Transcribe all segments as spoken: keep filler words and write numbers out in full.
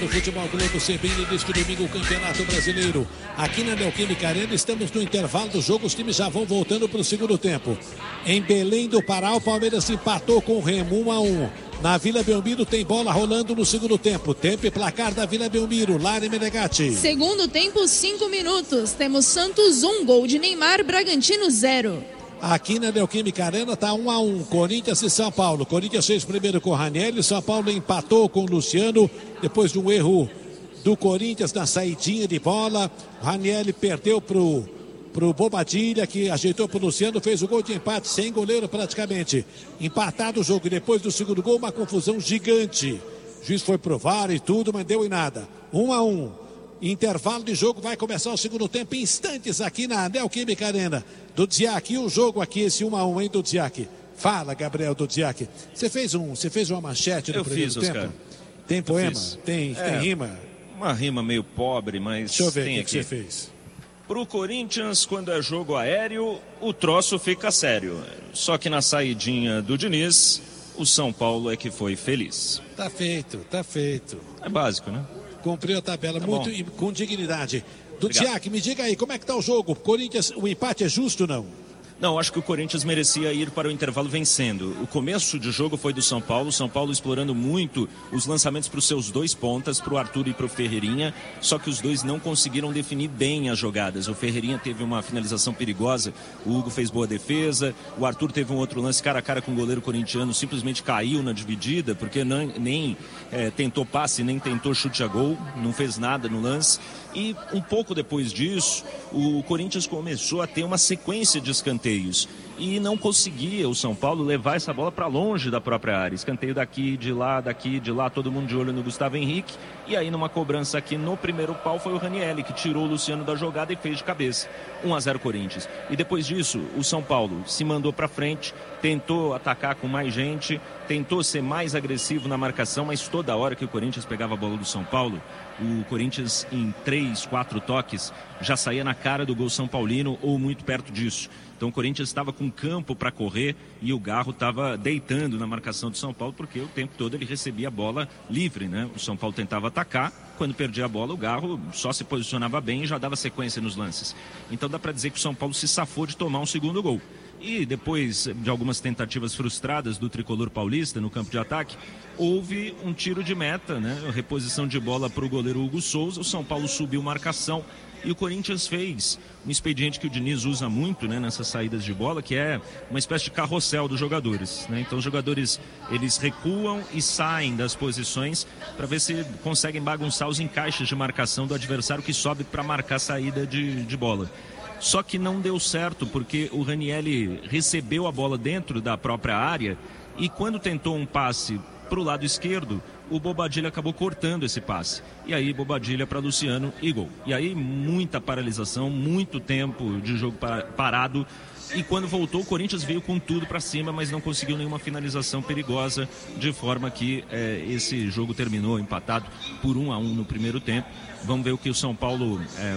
do Futebol Globo C B N neste domingo, o Campeonato Brasileiro. Aqui na Neoquímica Arena, estamos no intervalo do jogo, os times já vão voltando para o segundo tempo. Em Belém do Pará, o Palmeiras empatou com o Remo, um a um. Na Vila Belmiro tem bola rolando no segundo tempo. Tempo e placar da Vila Belmiro. Lari Menegatti. Segundo tempo, cinco minutos. Temos Santos um, gol de Neymar, Bragantino zero. Aqui na Neoquímica Arena está um a um, Corinthians e São Paulo. Corinthians fez primeiro com o Ranieri, São Paulo empatou com o Luciano, depois de um erro do Corinthians na saidinha de bola. Ranieri perdeu pro, pro Bobadilha, que ajeitou pro Luciano, fez o gol de empate, sem goleiro praticamente. Empatado o jogo, e depois do segundo gol, uma confusão gigante. O juiz foi pro V A R e tudo, mas deu em nada. um a um. Intervalo de jogo, vai começar o segundo tempo em instantes aqui na Neoquímica Arena. Dudziak, e o jogo aqui, esse um a um, hein, Dudziak? Fala, Gabriel Dudziak. Você fez um, você fez uma manchete no Eu primeiro fiz, tempo? Oscar. Tem poema? Tem, É, tem rima? Uma rima meio pobre, mas Deixa eu ver tem o que aqui. que você fez. Pro Corinthians, quando é jogo aéreo, o troço fica sério. Só que na saidinha do Diniz, o São Paulo é que foi feliz. Tá feito, tá feito. É básico, né? Cumpriu a tabela Tá muito bom. e com dignidade. Dudziak, me diga aí, como é que tá o jogo? Corinthians, o empate é justo ou não? Não, acho que o Corinthians merecia ir para o intervalo vencendo. O começo de jogo foi do São Paulo, o São Paulo explorando muito os lançamentos para os seus dois pontas, para o Arthur e para o Ferreirinha, só que os dois não conseguiram definir bem as jogadas. O Ferreirinha teve uma finalização perigosa, o Hugo fez boa defesa, o Arthur teve um outro lance cara a cara com o goleiro corintiano, simplesmente caiu na dividida, porque não, nem é, tentou passe, nem tentou chute a gol, não fez nada no lance. E um pouco depois disso, o Corinthians começou a ter uma sequência de escanteios e não conseguia o São Paulo levar essa bola para longe da própria área. Escanteio daqui, de lá, daqui, de lá, todo mundo de olho no Gustavo Henrique. E aí numa cobrança aqui no primeiro pau foi o Ranieri que tirou o Luciano da jogada e fez de cabeça. um a zero Corinthians. E depois disso, o São Paulo se mandou para frente, tentou atacar com mais gente, tentou ser mais agressivo na marcação, mas toda hora que o Corinthians pegava a bola do São Paulo, o Corinthians em três, quatro toques já saía na cara do gol São Paulino ou muito perto disso. Então o Corinthians estava com campo para correr e o Garro estava deitando na marcação do São Paulo, porque o tempo todo ele recebia a bola livre, né? O São Paulo tentava atacar, quando perdia a bola o Garro só se posicionava bem e já dava sequência nos lances. Então dá para dizer que o São Paulo se safou de tomar um segundo gol. E depois de algumas tentativas frustradas do tricolor paulista no campo de ataque, houve um tiro de meta, né? Reposição de bola para o goleiro Hugo Souza, o São Paulo subiu marcação e o Corinthians fez um expediente que o Diniz usa muito, né, nessas saídas de bola, que é uma espécie de carrossel dos jogadores, né? Então os jogadores, eles recuam e saem das posições para ver se conseguem bagunçar os encaixes de marcação do adversário que sobe para marcar a saída de, de bola. Só que não deu certo, porque o Ranieri recebeu a bola dentro da própria área e quando tentou um passe para o lado esquerdo, o Bobadilha acabou cortando esse passe. E aí Bobadilha para Luciano e gol. E aí muita paralisação, muito tempo de jogo parado. E quando voltou, o Corinthians veio com tudo para cima, mas não conseguiu nenhuma finalização perigosa, de forma que é, esse jogo terminou empatado por um a um no primeiro tempo. Vamos ver o que o São Paulo é,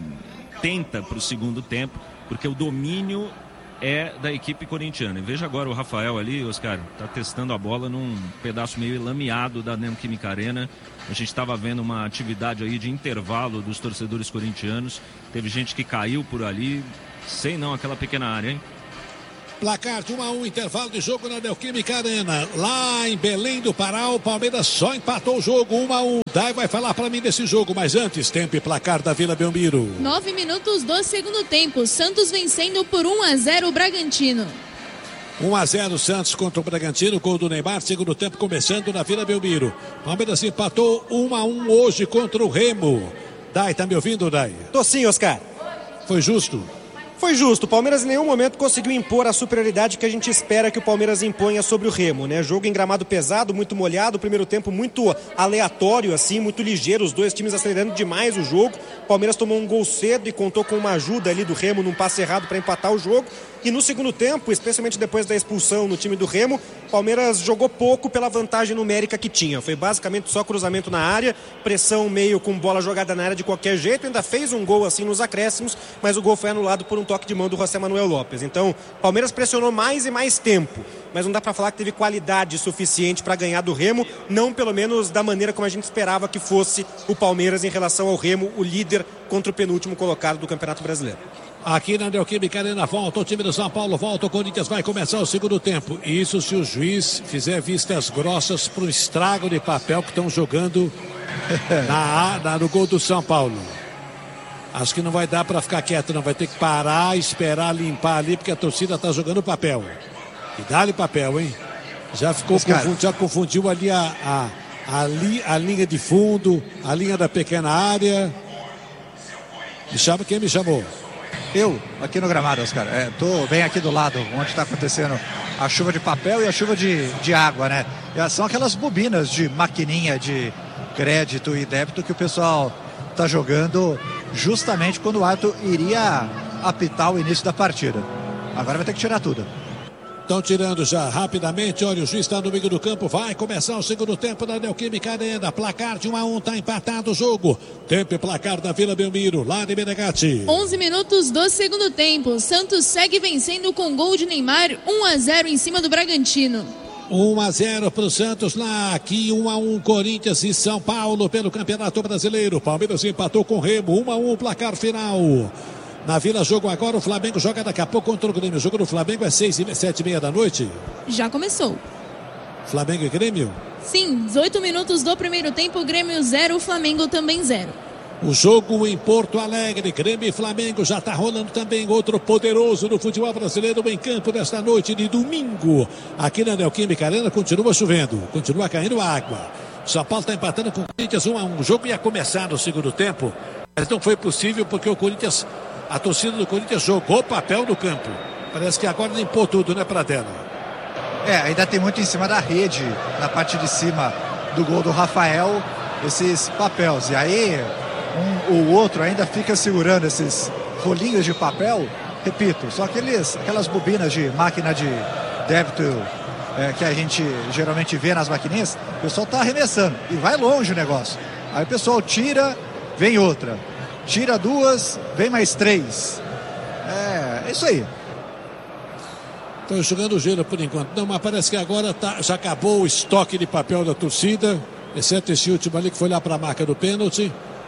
tenta para o segundo tempo, porque o domínio é da equipe corintiana. E veja agora o Rafael ali, Oscar, está testando a bola num pedaço meio lameado da Neoquímica Arena. A gente estava vendo uma atividade aí de intervalo dos torcedores corintianos. Teve gente que caiu por ali. Sei não, aquela pequena área, hein? Placar de um a um, intervalo de jogo na Neoquímica Arena. Lá em Belém do Pará, o Palmeiras só empatou o jogo, um a um. Dai vai falar para mim desse jogo, mas antes, tempo e placar da Vila Belmiro. Nove minutos do segundo tempo. Santos vencendo por um a zero o Bragantino. um a zero Santos contra o Bragantino, gol do Neymar, segundo tempo começando na Vila Belmiro. Palmeiras empatou um a um hoje contra o Remo. Dai, tá me ouvindo, Dai? Tô sim, Oscar. Foi justo? Foi justo, o Palmeiras em nenhum momento conseguiu impor a superioridade que a gente espera que o Palmeiras imponha sobre o Remo, né? Jogo em gramado pesado, muito molhado, primeiro tempo muito aleatório assim, muito ligeiro, os dois times acelerando demais o jogo. O Palmeiras tomou um gol cedo e contou com uma ajuda ali do Remo num passe errado para empatar o jogo. E no segundo tempo, especialmente depois da expulsão no time do Remo, o Palmeiras jogou pouco pela vantagem numérica que tinha. Foi basicamente só cruzamento na área, pressão meio com bola jogada na área de qualquer jeito. Ainda fez um gol assim nos acréscimos, mas o gol foi anulado por um toque de mão do José Manuel Lopes. Então, o Palmeiras pressionou mais e mais tempo, mas não dá para falar que teve qualidade suficiente para ganhar do Remo, não pelo menos da maneira como a gente esperava que fosse o Palmeiras em relação ao Remo, o líder contra o penúltimo colocado do Campeonato Brasileiro. Aqui na Neoquímica Arena volta o time do São Paulo, volta o Corinthians, vai começar o segundo tempo. Isso se o juiz fizer vistas grossas pro estrago de papel que estão jogando na, na, no gol do São Paulo. Acho que não vai dar para ficar quieto, não. Vai ter que parar, esperar, limpar ali, porque a torcida tá jogando papel. E dá-lhe papel, hein? Já ficou confundido, já confundiu ali a, a, a, li, a linha de fundo, a linha da pequena área. Me chama, quem me chamou? Eu, aqui no gramado, Oscar. É, tô bem aqui do lado, onde está acontecendo a chuva de papel e a chuva de, de água, né? E são aquelas bobinas de maquininha de crédito e débito que o pessoal tá jogando justamente quando o árbitro iria apitar o início da partida. Agora vai ter que tirar tudo. Estão tirando já rapidamente. Olha, o juiz está no meio do campo. Vai começar o segundo tempo da Neoquímica Arena. Placar de um a um, está empatado o jogo. Tempo e placar da Vila Belmiro, lá de Menegatti. onze minutos do segundo tempo. Santos segue vencendo com gol de Neymar. um a zero em cima do Bragantino. um a zero para o Santos lá. Aqui um a um Corinthians e São Paulo pelo Campeonato Brasileiro. Palmeiras empatou com o Remo. um a um placar final. Na Vila, jogo agora, o Flamengo joga daqui a pouco contra o Grêmio. O jogo do Flamengo é seis e sete e meia da noite. Já começou. Flamengo e Grêmio? Sim, dezoito minutos do primeiro tempo, Grêmio zero, Flamengo também zero. O jogo em Porto Alegre, Grêmio e Flamengo, já está rolando também outro poderoso do futebol brasileiro em campo nesta noite de domingo. Aqui na Neoquímica Arena continua chovendo, continua caindo água. O São Paulo está empatando com o Corinthians um a um. O jogo ia começar no segundo tempo, mas não foi possível porque o Corinthians... A torcida do Corinthians jogou papel no campo. Parece que agora limpou tudo, né, Pradella? É, ainda tem muito em cima da rede, na parte de cima do gol do Rafael, esses papéis. E aí, um ou outro ainda fica segurando esses rolinhos de papel. Repito, são aqueles, aquelas bobinas de máquina de débito é, que a gente geralmente vê nas maquininhas. O pessoal tá arremessando e vai longe o negócio. Aí o pessoal tira, vem outra. Tira duas, vem mais três. É, é isso aí. Estão jogando gelo por enquanto. Não, mas parece que agora tá, já acabou o estoque de papel da torcida, exceto esse último ali que foi lá para a marca do pênalti.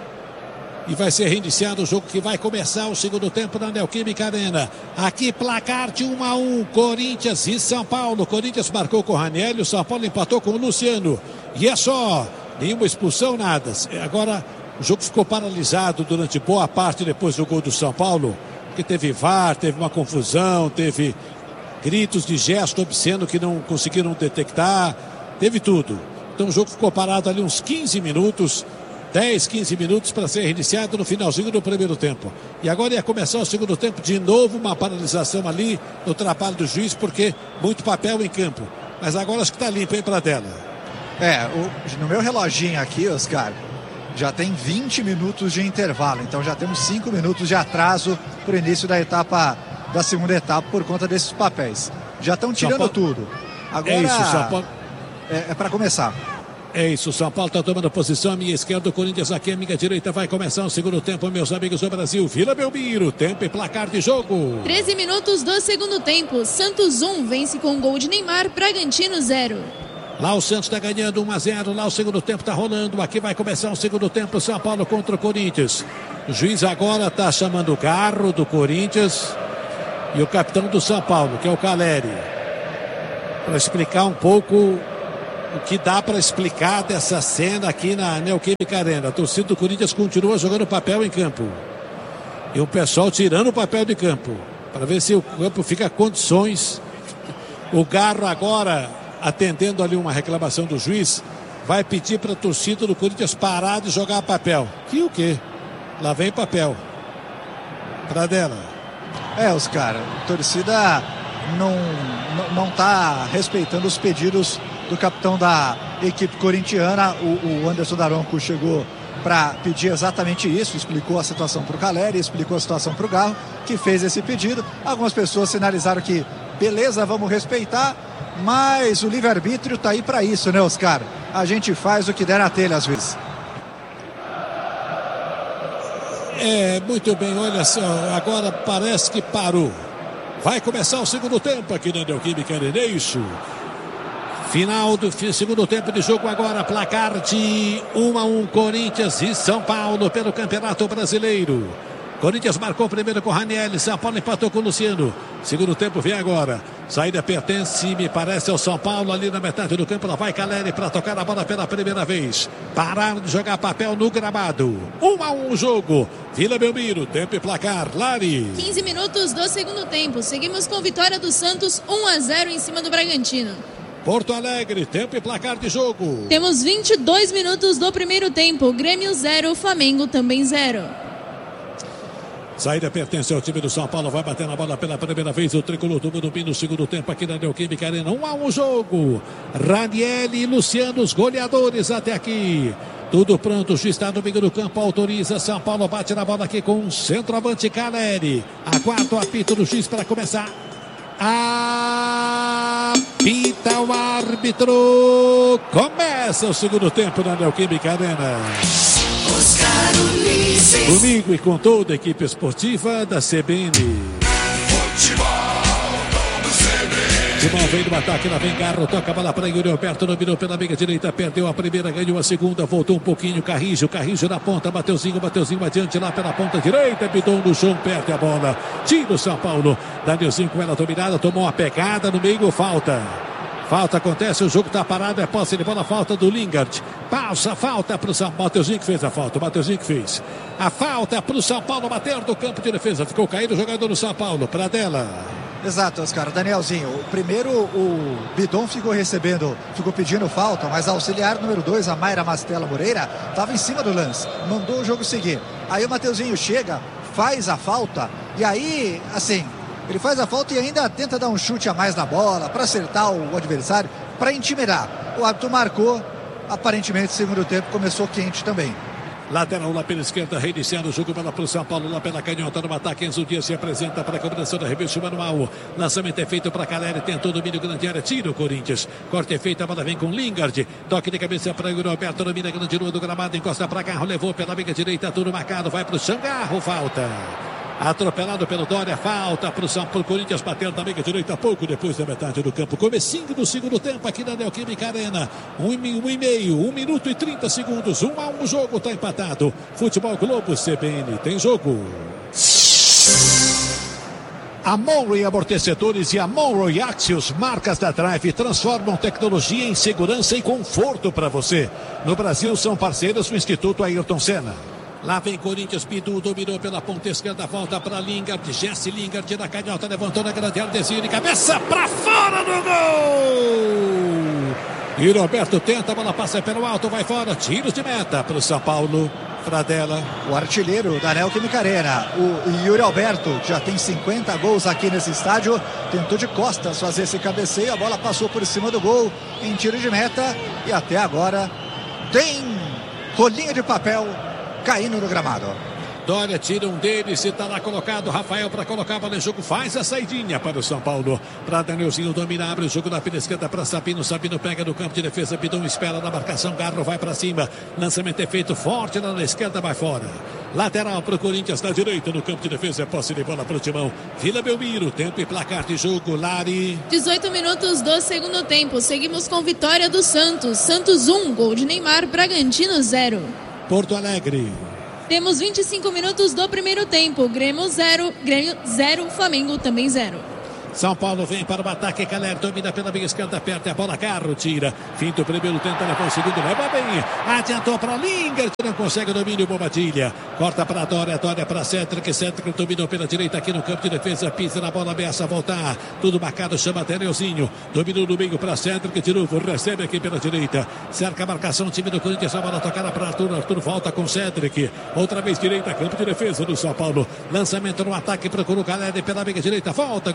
E vai ser reiniciado o jogo que vai começar o segundo tempo na Neoquímica Arena. Aqui placar de um a um, Corinthians e São Paulo. Corinthians marcou com o Ranieri, o São Paulo empatou com o Luciano. E é só, nenhuma expulsão, nada. Agora... O jogo ficou paralisado durante boa parte depois do gol do São Paulo, porque teve V A R, teve uma confusão, teve gritos de gesto obsceno que não conseguiram detectar, teve tudo. Então o jogo ficou parado ali uns quinze minutos, dez, quinze minutos para ser reiniciado no finalzinho do primeiro tempo. E agora ia começar o segundo tempo, de novo uma paralisação ali no trabalho do juiz, porque muito papel em campo. Mas agora acho que está limpo, hein, Pradella? É, o, no meu reloginho aqui, Oscar, já tem vinte minutos de intervalo, então já temos cinco minutos de atraso para o início da etapa, da segunda etapa, por conta desses papéis. Já estão tirando Paulo... tudo. Agora é isso, São Paulo... é, é para começar. É isso, São Paulo está tomando posição à minha esquerda, o Corinthians aqui à minha direita. Vai começar o segundo tempo, meus amigos do Brasil. Vila Belmiro, tempo e placar de jogo. treze minutos do segundo tempo, Santos um vence com gol de Neymar, Bragantino zero. Lá o Santos está ganhando um a zero, lá o segundo tempo está rolando, aqui vai começar o segundo tempo, São Paulo contra o Corinthians. O juiz agora está chamando o carro do Corinthians e o capitão do São Paulo, que é o Caleri, para explicar um pouco o que dá para explicar dessa cena aqui na Neoquímica Arena. A torcida do Corinthians continua jogando papel em campo e o pessoal tirando o papel de campo, para ver se o campo fica condições. O Garro agora, atendendo ali uma reclamação do juiz, vai pedir para a torcida do Corinthians parar de jogar papel. Que o quê? Lá vem papel. Pradella. É, Oscar, a torcida não, não, não tá respeitando os pedidos do capitão da equipe corintiana. O, o Anderson Daronco chegou para pedir exatamente isso, explicou a situação para o Caleri, explicou a situação para o Garro, que fez esse pedido. Algumas pessoas sinalizaram que, beleza, vamos respeitar, mas o livre-arbítrio tá aí para isso, né, Oscar? A gente faz o que der na telha às vezes. É, muito bem, olha só, agora parece que parou. Vai começar o segundo tempo aqui na Neoquímica Arena, é isso. Final do segundo tempo de jogo agora, placar de um a um, Corinthians e São Paulo pelo Campeonato Brasileiro. Corinthians marcou primeiro com o Ranieri, São Paulo empatou com o Luciano. Segundo tempo vem agora. Saída pertence, me parece, ao São Paulo ali na metade do campo. Lá vai Caleri para tocar a bola pela primeira vez. Pararam de jogar papel no gramado. Um a um o jogo. Vila Belmiro, tempo e placar. Lari. quinze minutos do segundo tempo. Seguimos com vitória do Santos, um a zero em cima do Bragantino. Porto Alegre, tempo e placar de jogo. Temos vinte e dois minutos do primeiro tempo. Grêmio zero, Flamengo também zero. Saída pertence ao time do São Paulo. Vai bater na bola pela primeira vez. O tricolor do domínio no segundo tempo aqui na Neoquímica Arena. Um a um jogo. Ranieri e Luciano, os goleadores até aqui. Tudo pronto. O juiz está no meio do campo. Autoriza. São Paulo bate na bola aqui com o centroavante Caleri. Aguarda o apito do juiz para começar. Apita o árbitro. Começa o segundo tempo na Neoquímica Arena. Comigo e com toda a equipe esportiva da C B N. Futebol do C B N. Timão vem no ataque, lá vem Garro, toca a bola para Yuri Alberto, dominou pela meia direita, perdeu a primeira, ganhou a segunda, voltou um pouquinho, Carrijo, Carrijo na ponta, Mateuzinho, Mateuzinho adiante lá pela ponta direita, Bidon no chão, perde a bola, tira o São Paulo, Danielzinho com ela dominada, tomou uma pegada no meio, falta. Falta acontece, o jogo está parado, é posse de bola, falta do Lingard. Passa, falta para o São Paulo. Mateuzinho que fez a falta, o Mateuzinho que fez. A falta para o São Paulo, bater do campo de defesa. Ficou caído o jogador do São Paulo, Pradella. Exato, Oscar. Danielzinho, o primeiro, o Bidon ficou recebendo, ficou pedindo falta, mas a auxiliar número dois, a Mayra Mastella Moreira, estava em cima do lance, mandou o jogo seguir. Aí o Mateuzinho chega, faz a falta, e aí, assim... Ele faz a falta e ainda tenta dar um chute a mais na bola para acertar o adversário, para intimidar. O árbitro marcou, aparentemente, segundo tempo começou quente também. Lateral lá pela esquerda, reiniciando o jogo para o São Paulo, lá pela canhota, no ataque. Enzo Dias se apresenta para a cobrança da revista manual. Lançamento é feito para Caleri, tentou domínio grande área, tira o Corinthians. Corte é feito, a bola vem com Lingard. Toque de cabeça para o Roberto, domina grande lua do gramado, encosta para Garro, levou pela amiga direita, tudo marcado, vai para o chão, Garro, falta. Atropelado pelo Dória, falta para o São Paulo. Corinthians batendo na meia direita, pouco depois da metade do campo. Comecinho do segundo tempo aqui na Neoquímica Arena. Um, um e meio, um minuto e trinta segundos. Um a um o jogo, está empatado. Futebol Globo C B N, tem jogo. A Monroe Amortecedores e a Monroe Axios, marcas da Drive, transformam tecnologia em segurança e conforto para você. No Brasil são parceiros do Instituto Ayrton Senna. Lá vem Corinthians, Pidu dominou pela ponta esquerda, volta para Lingard, Jesse Lingard na canhota, levantou na grande área, desvio de cabeça para fora do gol! E Roberto tenta, a bola passa pelo alto, vai fora, tiros de meta para o São Paulo. Pradella. O artilheiro da Neoquímica Arena, o Yuri Alberto, que já tem cinquenta gols aqui nesse estádio, tentou de costas fazer esse cabeceio, a bola passou por cima do gol em tiro de meta e até agora tem rolinha de papel caindo no gramado. Dória tira um deles, se está lá colocado, Rafael para colocar a bola em jogo, faz a saidinha para o São Paulo, para Danielzinho domina, abre o jogo na pila esquerda para Sabino, Sabino pega no campo de defesa, Bidon espera na marcação, Garro vai para cima, lançamento é feito forte na esquerda, vai fora, lateral para o Corinthians, na direita no campo de defesa, é posse de bola para o Timão, Vila Belmiro, tempo e placar de jogo, Lari. dezoito minutos do segundo tempo, seguimos com vitória do Santos, Santos um, gol de Neymar, Bragantino zero. Porto Alegre. Temos vinte e cinco minutos do primeiro tempo. Grêmio zero, Grêmio zero, Flamengo também zero. São Paulo vem para o ataque, Caleri domina pela meia esquerda, aperta a bola, Carro tira, fim do primeiro, tenta levar o segundo, leva bem, adiantou para Lingard, não consegue o domínio, Bobadilha, corta para Dória, Dória para Cédric, Cédric dominou pela direita aqui no campo de defesa, pisa na bola, ameaça a voltar, tudo marcado, chama Danielzinho, dominou no meio para Cédric, de novo, recebe aqui pela direita, cerca a marcação, time do Corinthians, a bola tocada para Arthur, Arthur volta com Cédric, outra vez direita, campo de defesa do São Paulo, lançamento no ataque, procura o Caleri pela meia direita, volta Gustavo Henrique,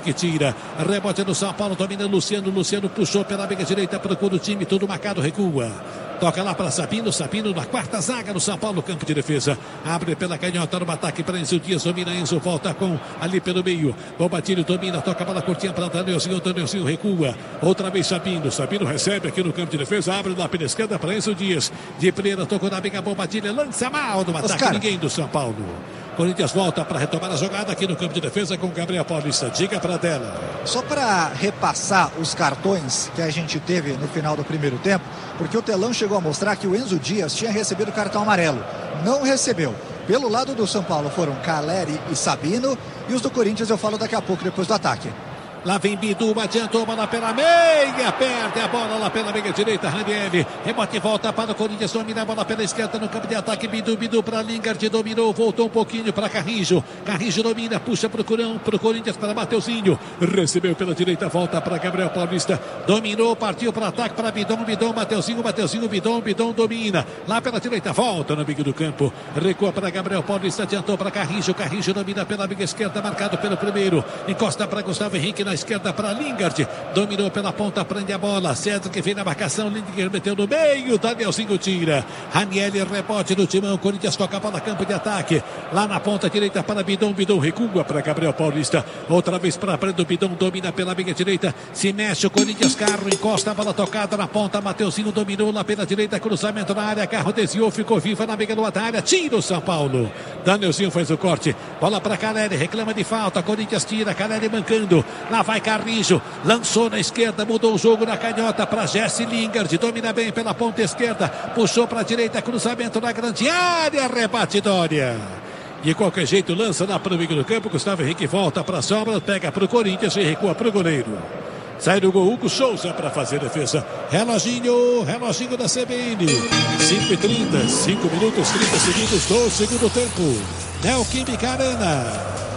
que tira. Rebote do São Paulo, domina Luciano. Luciano puxou pela meia direita, procura o time, tudo marcado, recua. Toca lá para Sabino, Sabino na quarta zaga do São Paulo, campo de defesa. Abre pela canhota no ataque para Enzo Dias, domina Enzo, volta com ali pelo meio. Bombatilho domina, toca a bola curtinha para Danielzinho, Danielzinho recua. Outra vez Sabino, Sabino recebe aqui no campo de defesa, abre lá pela esquerda para Enzo Dias. De primeira, tocou na meia, Bombatilho, lança mal no ataque, ninguém do São Paulo. Corinthians volta para retomar a jogada aqui no campo de defesa com Gabriel Paulista. Diga para dela. Só para repassar os cartões que a gente teve no final do primeiro tempo, porque o telão chegou a mostrar que o Enzo Dias tinha recebido cartão amarelo. Não recebeu. Pelo lado do São Paulo foram Caleri e Sabino, e os do Corinthians eu falo daqui a pouco, depois do ataque. Lá vem Bidu, adiantou a bola pela meia, perde a bola lá pela meia direita, Ranieri, rebote e volta para o Corinthians, domina a bola pela esquerda no campo de ataque, Bidu, Bidu para Lingard, dominou, voltou um pouquinho para Carrijo, Carrijo domina, puxa para o Corinthians, para Mateuzinho, recebeu pela direita, volta para Gabriel Paulista, dominou, partiu para ataque para Bidon, Bidon, Mateuzinho, Mateuzinho, Bidon, Bidon domina, lá pela direita, volta no meio do campo, recua para Gabriel Paulista, adiantou para Carrijo, Carrijo domina pela meia esquerda, marcado pelo primeiro, encosta para Gustavo Henrique na esquerda para Lingard, dominou pela ponta, prende a bola, César que vem na marcação, Lingard meteu no meio, Danielzinho tira, Ranieri rebote do timão, Corinthians toca a bola, campo de ataque, lá na ponta direita para Bidon, Bidon recua para Gabriel Paulista, outra vez para Brando, Bidon domina pela meia direita, se mexe o Corinthians, carro, encosta a bola tocada na ponta, Mateuzinho dominou lá pela direita, cruzamento na área, carro desviou, ficou viva na meia da área, tira o São Paulo, Danielzinho faz o corte, bola para Caleri, reclama de falta, Corinthians tira, Caleri mancando, lá vai Carrijo, lançou na esquerda, mudou o jogo na canhota para Jesse Lingard, domina bem pela ponta esquerda, puxou para a direita, cruzamento na grande área, rebate Dória. De qualquer jeito, lança lá para o meio do campo, Gustavo Henrique volta para a sobra, pega para o Corinthians e recua para o goleiro. Sai do gol, Hugo Souza para fazer defesa. Reloginho, reloginho da C B N. cinco e trinta, cinco minutos, trinta segundos do segundo tempo. Neoquímica Arena.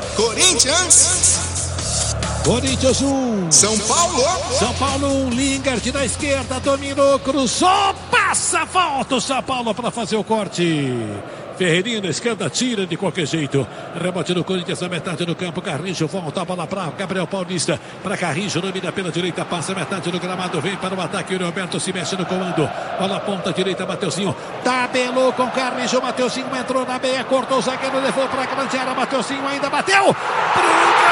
Corinthians. Corinthians um. São Paulo. São Paulo um. Lingard na esquerda, dominou, cruzou, passa, volta o São Paulo para fazer o corte. Ferreirinha na esquerda, tira de qualquer jeito. Rebote do Corinthians na metade do campo. Carrijo volta a bola para Gabriel Paulista. Para Carrijo, domina pela direita, passa a metade do gramado, vem para o ataque. O Roberto se mexe no comando. Bola ponta direita, Mateuzinho. Tabelou com Carrijo. Mateuzinho entrou na meia, cortou o zagueiro, levou para a grande área. Mateuzinho ainda bateu.